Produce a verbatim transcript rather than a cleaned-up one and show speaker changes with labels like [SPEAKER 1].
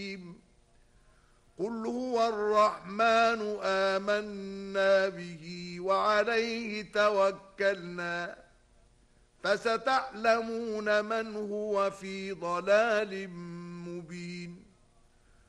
[SPEAKER 1] حكيم قل هو الرحمن آمنا به وعليه توكلنا فستعلمون من هو في ضلال مبين